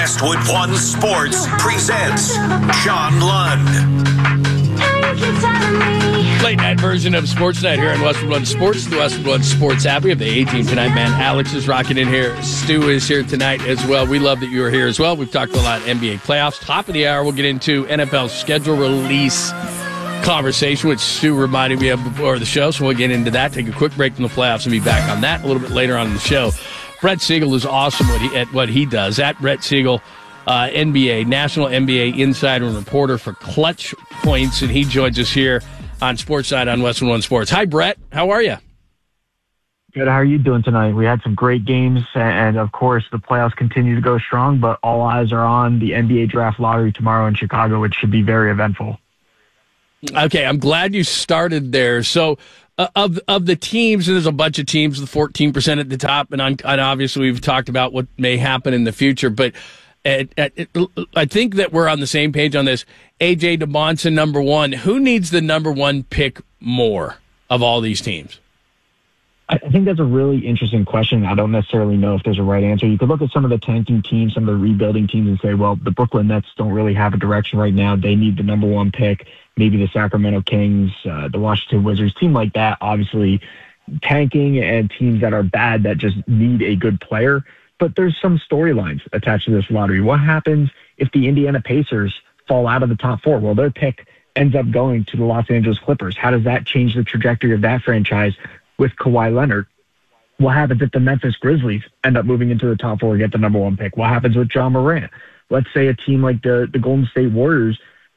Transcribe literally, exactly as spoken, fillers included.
Westwood One Sports presents John Lund. Late night version of Sports Night here on Westwood One Sports, the Westwood One Sports app. We have the A-team tonight, man. Alex is rocking in here. Stu is here tonight as well. We love that you are here as well. We've talked a lot N B A playoffs. Top of the hour, we'll get into N F L schedule release conversation, which Stu reminded me of before the show, so we'll get into that. Take a quick break from the playoffs and be back on that a little bit later on in the show. Brett Siegel is awesome what he, at what he does. At Brett Siegel, uh, N B A, National N B A insider and reporter for Clutch Points, and he joins us here on Sports Night on Westwood One Sports. Hi, Brett. How are you? Good. How are you doing tonight? We had some great games, and of course, the playoffs continue to go strong, but all eyes are on the N B A draft lottery tomorrow in Chicago, which should be very eventful. Okay, I'm glad you started there. So, uh, of of the teams, and there's a bunch of teams, the fourteen percent at the top, and, on, and obviously we've talked about what may happen in the future, but at, at, at, I think that we're on the same page on this. A J DeMonson, number one. Who needs the number one pick more of all these teams? I think that's a really interesting question. I don't necessarily know if there's a right answer. You could look at some of the tanking teams, some of the rebuilding teams, and say, well, the Brooklyn Nets don't really have a direction right now. They need the number one pick. Maybe the Sacramento Kings, uh, the Washington Wizards, team like that, obviously tanking, and teams that are bad that just need a good player. But there's some storylines attached to this lottery. What happens if the Indiana Pacers fall out of the top four? Well, their pick ends up going to the Los Angeles Clippers. How does that change the trajectory of that franchise with Kawhi Leonard? What happens if the Memphis Grizzlies end up moving into the top four and get the number one pick? What happens with John Morant? Let's say a team like the, the Golden State Warriors